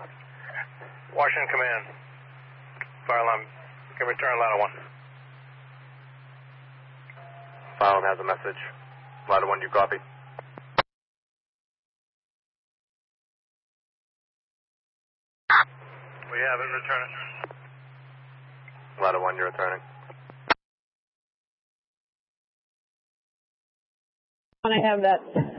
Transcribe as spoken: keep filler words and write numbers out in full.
Washington Command. Fire alarm. Can return ladder one. Fire alarm has a message. Ladder one, you copy? We have it, return it. Ladder one, you're returning. I have that